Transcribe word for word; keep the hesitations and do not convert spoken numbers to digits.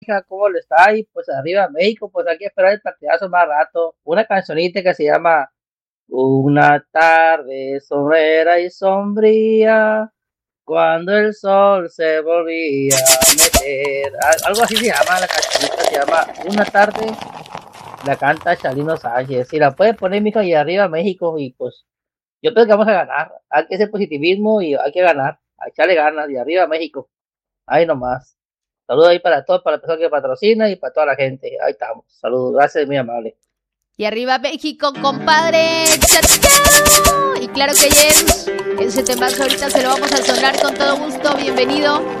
hija, ¿cómo le está? Y pues arriba México, pues hay que esperar el partidazo más rato. Una cancionita que se llama Una tarde sombrera y sombría, cuando el sol se volvía a meter. Al- Algo así se llama la cancionita, se llama Una tarde, la canta Chalino Sánchez. Si la puede poner, mijo, y arriba México, y pues yo creo que vamos a ganar. Hay que hacer positivismo y hay que ganar. A echarle ganas, y arriba México. Ahí nomás. Saludos ahí para todos, para la persona que patrocina y para toda la gente. Ahí estamos. Saludos, gracias, muy amable. Y arriba México, compadre. ¡Chao, chao! Y claro que James, ese temazo ahorita se lo vamos a sonar con todo gusto. Bienvenido.